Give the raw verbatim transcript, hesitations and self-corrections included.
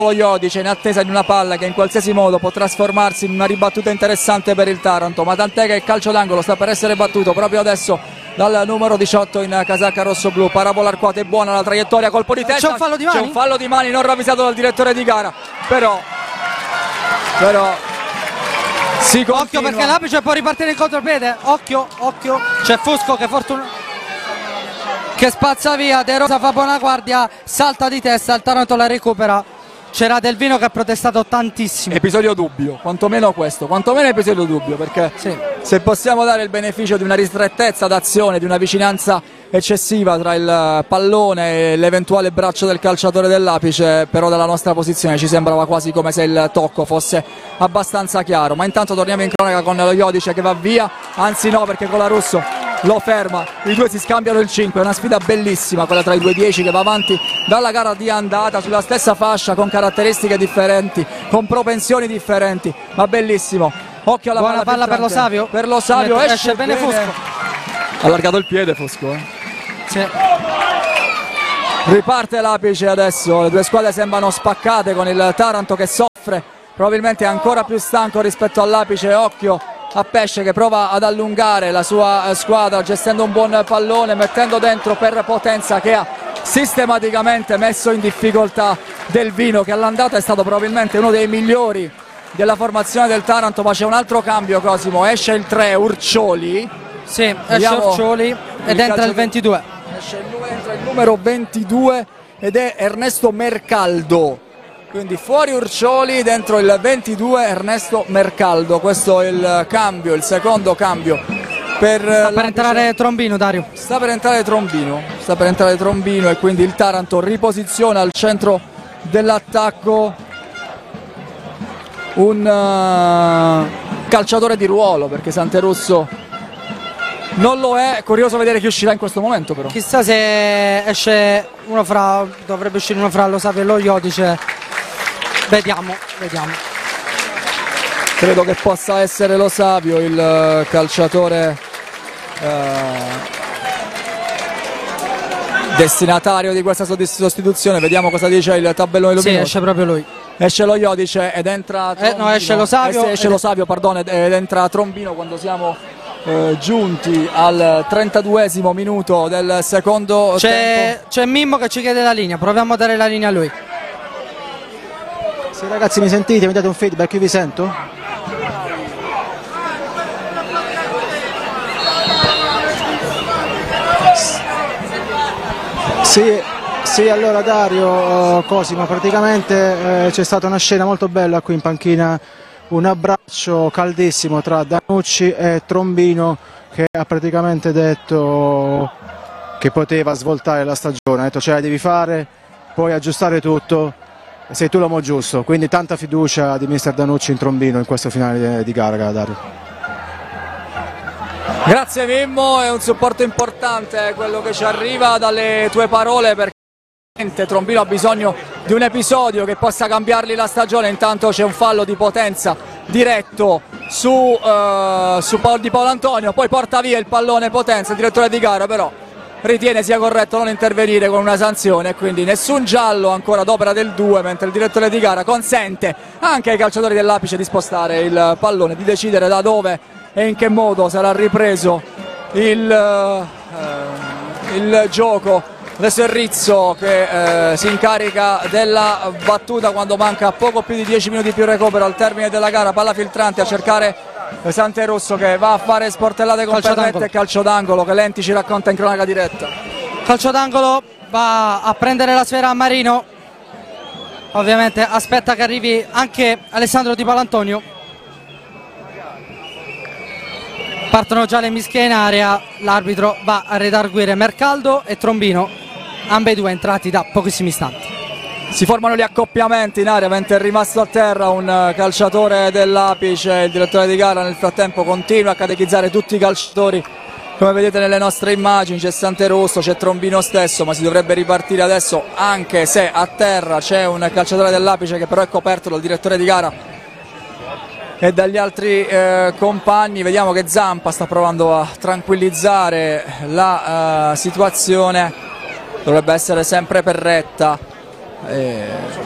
Lo Iodice in attesa di una palla che in qualsiasi modo può trasformarsi in una ribattuta interessante per il Taranto, ma tant'è che il calcio d'angolo sta per essere battuto proprio adesso dal numero diciotto in casacca rosso-blu. Parabola arcuata, è buona la traiettoria, colpo di testa, c'è un fallo di mani, c'è un fallo di mani non ravvisato dal direttore di gara, però però si continua. Occhio perché l'Apice può ripartire in contropiede, occhio, occhio, c'è Fusco che fortuna che spazza via, De Rosa fa buona guardia, salta di testa, il Taranto la recupera. C'era Del Vino che ha protestato tantissimo. Episodio dubbio, quantomeno questo, quantomeno episodio dubbio, perché sì. Se possiamo dare il beneficio di una ristrettezza d'azione, di una vicinanza eccessiva tra il pallone e l'eventuale braccio del calciatore dell'Apice, però dalla nostra posizione ci sembrava quasi come se il tocco fosse abbastanza chiaro. Ma intanto torniamo in cronaca con lo Iodice che va via, anzi no, perché con la Russo lo ferma, i due si scambiano il cinque, è una sfida bellissima quella tra i due dieci che va avanti dalla gara di andata sulla stessa fascia con caratteristiche differenti, con propensioni differenti, ma bellissimo. Occhio alla buona palla, palla per lo Savio, per lo Savio esce, esce bene, bene Fusco, ha allargato il piede Fusco, eh. Sì. Riparte l'Apice adesso, le due squadre sembrano spaccate con il Taranto che soffre, probabilmente è ancora più stanco rispetto all'Apice. Occhio a Pesce che prova ad allungare la sua squadra gestendo un buon pallone, mettendo dentro per Potenza che ha sistematicamente messo in difficoltà Del Vino, che all'andata è stato probabilmente uno dei migliori della formazione del Taranto. Ma c'è un altro cambio, Cosimo, esce il tre Urcioli, sì, esce Vediamo Urcioli ed entra il ventidue, esce il, entra il numero ventidue ed è Ernesto Mercaldo, quindi fuori Urcioli, dentro il ventidue Ernesto Mercaldo. Questo è il cambio, il secondo cambio per sta per entrare Trombino, Dario. Sta per entrare Trombino, sta per entrare Trombino e quindi il Taranto riposiziona al centro dell'attacco un uh, calciatore di ruolo, perché Santerusso non lo è. Curioso vedere chi uscirà in questo momento, però. Chissà se esce uno fra, dovrebbe uscire uno fra lo Savio e lo Iodice. Vediamo, vediamo. Credo che possa essere lo Savio il calciatore uh, destinatario di questa sostituzione. Vediamo cosa dice il tabellone luminoso. Sì, esce proprio lui. Esce lo Iodice ed entra Trombino. Eh, no, esce lo Savio. Esce, esce lo Savio, pardon, ed entra Trombino quando siamo eh, giunti al trentaduesimo minuto del secondo tempo. C'è Mimmo che ci chiede la linea, proviamo a dare la linea a lui. Sì, ragazzi, mi sentite? Mi date un feedback? Io vi sento? Sì, sì, allora Dario, Cosimo, praticamente eh, c'è stata una scena molto bella qui in panchina, un abbraccio caldissimo tra Danucci e Trombino, che ha praticamente detto che poteva svoltare la stagione, ha detto ce la devi fare, puoi aggiustare tutto, sei tu l'uomo giusto, quindi tanta fiducia di mister Danucci in Trombino in questo finale di gara, Dario. Grazie Mimmo, è un supporto importante quello che ci arriva dalle tue parole, perché Trombino ha bisogno di un episodio che possa cambiargli la stagione. Intanto c'è un fallo di Potenza diretto su, uh, su Paolo, di Paolo Antonio, poi porta via il pallone Potenza, il direttore di gara però ritiene sia corretto non intervenire con una sanzione e quindi nessun giallo ancora d'opera del due, mentre il direttore di gara consente anche ai calciatori dell'Apice di spostare il pallone, di decidere da dove e in che modo sarà ripreso il, uh, il gioco. Adesso è Rizzo che eh, si incarica della battuta quando manca poco più di dieci minuti più recupero al termine della gara. Palla filtrante a cercare Santerusso che va a fare sportellate con pernette e calcio d'angolo che Lenti ci racconta in cronaca diretta. Calcio d'angolo, va a prendere la sfera a Marino, ovviamente aspetta che arrivi anche Alessandro Di Paolantonio. Partono già le mischie in area, l'arbitro va a redarguire Mercaldo e Trombino, ambedue entrati da pochissimi istanti. Si formano gli accoppiamenti in area mentre è rimasto a terra un calciatore dell'Apice. Il direttore di gara nel frattempo continua a catechizzare tutti i calciatori, come vedete nelle nostre immagini. C'è Santerusso, c'è Trombino stesso, ma si dovrebbe ripartire adesso, anche se a terra c'è un calciatore dell'Apice che però è coperto dal direttore di gara e dagli altri eh, compagni. Vediamo che Zampa sta provando a tranquillizzare la uh, situazione, dovrebbe essere sempre per retta. Eh,